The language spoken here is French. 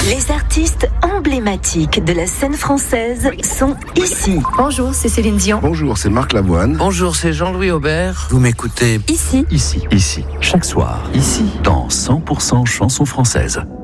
Les artistes emblématiques de la scène française sont ici. Bonjour, c'est Céline Dion. Bonjour, c'est Marc Lavoine. Bonjour, c'est Jean-Louis Aubert. Vous m'écoutez Ici. Ici, chaque soir, ici, dans 100% chansons françaises.